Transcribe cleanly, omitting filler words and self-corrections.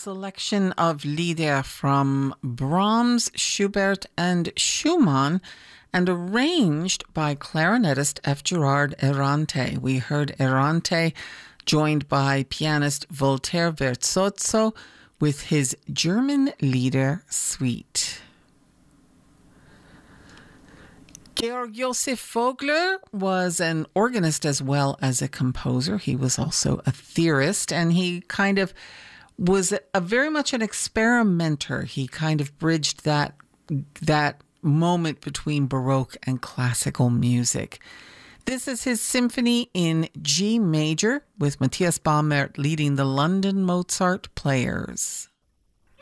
selection of Lieder from Brahms, Schubert, and Schumann, and arranged by clarinetist F. Gerard Errante. We heard Errante joined by pianist Voltaire Verzozzo with his German Lieder Suite. Georg Josef Vogler was an organist as well as a composer. He was also a theorist, and he kind of was very much an experimenter. He kind of bridged that moment between Baroque and classical music. This is his symphony in G major, with Matthias Baumert leading the London Mozart Players.